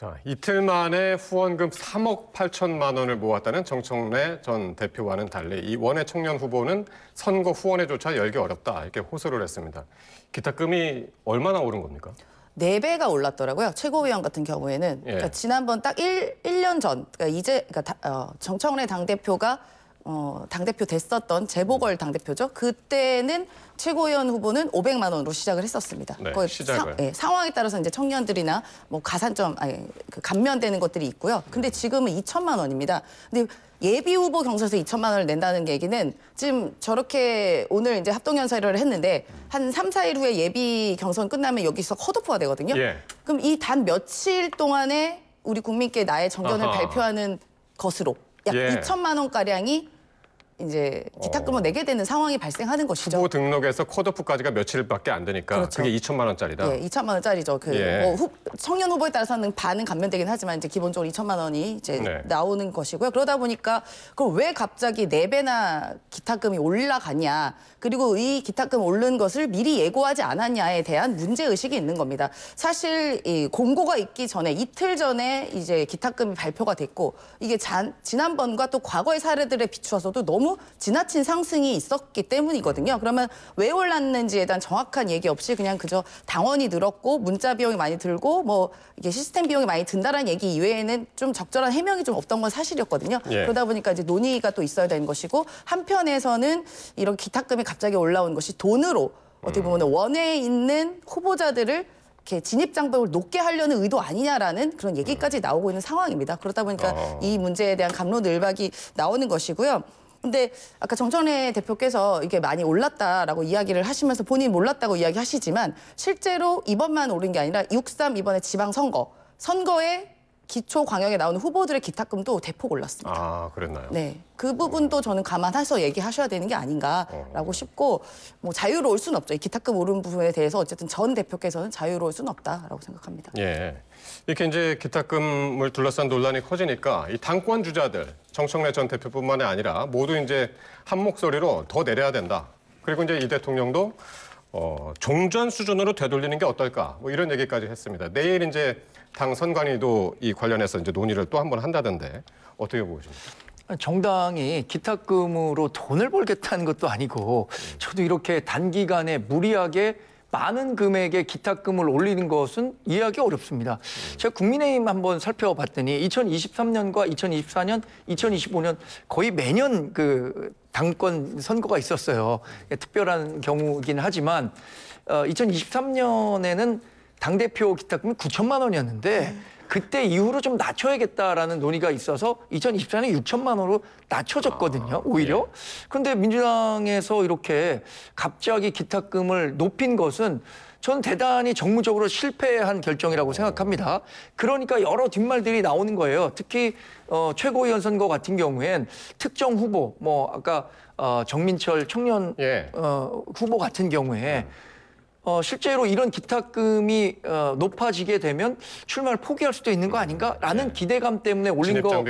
자, 이틀 만에 후원금 3억 8천만 원을 모았다는 정청래 전 대표와는 달리 이 원외 청년 후보는 선거 후원회조차 열기 어렵다 이렇게 호소를 했습니다. 기탁금이 얼마나 오른 겁니까? 4배가 올랐더라고요. 최고위원 같은 경우에는. 예. 그러니까 지난번 딱 1년 전, 정청래 당대표가 당대표 됐었던 재보궐 당대표죠. 그때는 최고위원 후보는 500만 원으로 시작을 했었습니다. 네, 거의 시작을. 상황에 따라서 이제 청년들이나 뭐 가산점, 감면되는 것들이 있고요. 근데 지금은 2천만 원입니다. 근데 예비 후보 경선에서 2천만 원을 낸다는 얘기는 지금 저렇게 오늘 이제 합동연설을 했는데 한 3, 4일 후에 예비 경선 끝나면 여기서 컷오프가 되거든요. 예. 그럼 이 단 며칠 동안에 우리 국민께 나의 정견을 아하. 발표하는 것으로 약 예. 2천만 원가량이 이제 기탁금을 내게 되는 상황이 발생하는 것이죠. 후보 등록에서 컷오프까지가 며칠밖에 안 되니까 그렇죠. 그게 2천만 원짜리다. 예, 2천만 원짜리죠. 예. 청년 후보에 따라서는 반은 감면되긴 하지만 이제 기본적으로 2천만 원이 이제 네. 나오는 것이고요. 그러다 보니까 그럼 왜 갑자기 4배나 기탁금이 올라갔냐? 그리고 이 기탁금 오른 것을 미리 예고하지 않았냐에 대한 문제 의식이 있는 겁니다. 사실 이 공고가 있기 전에 이틀 전에 이제 기탁금이 발표가 됐고 이게 지난번과 또 과거의 사례들에 비추어서도 너무 지나친 상승이 있었기 때문이거든요. 그러면 왜 올랐는지에 대한 정확한 얘기 없이 그냥 그저 당원이 늘었고 문자 비용이 많이 들고 뭐 이게 시스템 비용이 많이 든다라는 얘기 이외에는 좀 적절한 해명이 좀 없던 건 사실이었거든요. 예. 그러다 보니까 이제 논의가 또 있어야 되는 것이고 한편에서는 이런 기탁금이 갑자기 올라온 것이 돈으로 어떻게 보면 원외에 있는 후보자들을 이렇게 진입 장벽을 높게 하려는 의도 아니냐라는 그런 얘기까지 나오고 있는 상황입니다. 그러다 보니까 이 문제에 대한 갑론을박이 나오는 것이고요. 근데 아까 정청래 대표께서 이게 많이 올랐다라고 이야기를 하시면서 본인 몰랐다고 이야기하시지만 실제로 이번만 오른 게 아니라 6.3 이번에 선거에 기초 광역에 나오는 후보들의 기탁금도 대폭 올랐습니다. 아, 그랬나요? 네, 그 부분도 저는 감안해서 얘기하셔야 되는 게 아닌가라고 싶고 뭐 자유로울 수는 없죠. 이 기탁금 오른 부분에 대해서 어쨌든 전 대표께서는 자유로울 수는 없다라고 생각합니다. 예. 이렇게 이제 기탁금을 둘러싼 논란이 커지니까 이 당권 주자들, 정청래 전 대표뿐만이 아니라 모두 이제 한 목소리로 더 내려야 된다. 그리고 이제 이 대통령도 종전 수준으로 되돌리는 게 어떨까? 뭐 이런 얘기까지 했습니다. 내일 이제 당 선관위도 이 관련해서 이제 논의를 또 한 번 한다던데 어떻게 보십니까? 정당이 기탁금으로 돈을 벌겠다는 것도 아니고 저도 이렇게 단기간에 무리하게 많은 금액의 기탁금을 올리는 것은 이해하기 어렵습니다. 제가 국민의힘 한번 살펴봤더니 2023년과 2024년, 2025년 거의 매년 그 당권 선거가 있었어요. 특별한 경우이긴 하지만 2023년에는 당대표 기탁금이 9천만 원이었는데 그때 이후로 좀 낮춰야겠다라는 논의가 있어서 2024년에 6천만 원으로 낮춰졌거든요, 오히려. 그런데 민주당에서 이렇게 갑자기 기탁금을 높인 것은 저는 대단히 정무적으로 실패한 결정이라고 생각합니다. 그러니까 여러 뒷말들이 나오는 거예요. 특히 최고위원 선거 같은 경우엔 특정 후보, 뭐 아까 정민철 청년 후보 같은 경우에 실제로 이런 기탁금이 높아지게 되면 출마를 포기할 수도 있는 거 아닌가라는 기대감 때문에 올린 거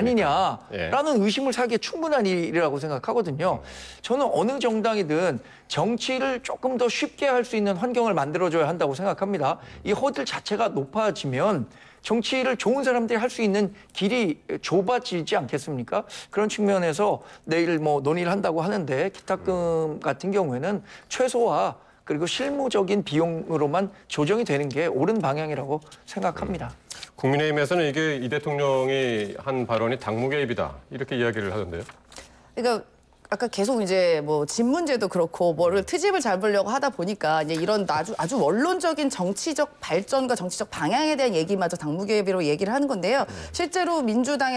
아니냐라는 의심을 사기에 충분한 일이라고 생각하거든요. 저는 어느 정당이든 정치를 조금 더 쉽게 할 수 있는 환경을 만들어줘야 한다고 생각합니다. 이 허들 자체가 높아지면 정치를 좋은 사람들이 할 수 있는 길이 좁아지지 않겠습니까? 그런 측면에서 내일 뭐 논의를 한다고 하는데 기탁금 같은 경우에는 최소화 그리고 실무적인 비용으로만 조정이 되는 게 옳은 방향이라고 생각합니다. 국민의힘에서는 이게 이 대통령이 한 발언이 당무 개입이다 이렇게 이야기를 하던데요. 그러니까 아까 계속 이제 뭐 집 문제도 그렇고 뭐를 트집을 잡으려고 하다 보니까 이제 이런 아주 원론적인 정치적 발전과 정치적 방향에 대한 얘기마저 당무 개입으로 얘기를 하는 건데요. 실제로 민주당의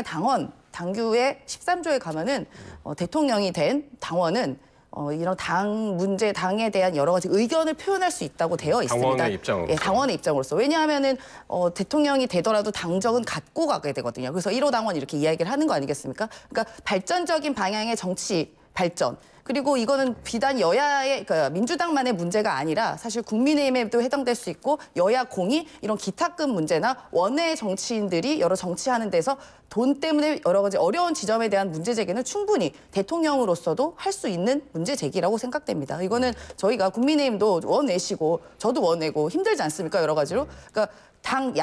당규의 13조에 가면은 대통령이 된 당원은 이런 당에 대한 여러 가지 의견을 표현할 수 있다고 되어 있습니다. 당원의 입장으로서. 예, 당원의 입장으로서. 왜냐하면은 대통령이 되더라도 당적은 갖고 가게 되거든요. 그래서 1호 당원 이렇게 이야기를 하는 거 아니겠습니까? 그러니까 발전적인 방향의 정치 발전. 그리고 이거는 비단 여야의 그러니까 민주당만의 문제가 아니라 사실 국민의힘에도 해당될 수 있고 여야 공이 이런 기탁금 문제나 원외 정치인들이 여러 정치하는 데서 돈 때문에 여러 가지 어려운 지점에 대한 문제 제기는 충분히 대통령으로서도 할 수 있는 문제 제기라고 생각됩니다. 이거는 저희가 국민의힘도 원내시고 저도 원내고 힘들지 않습니까? 여러 가지로. 그러니까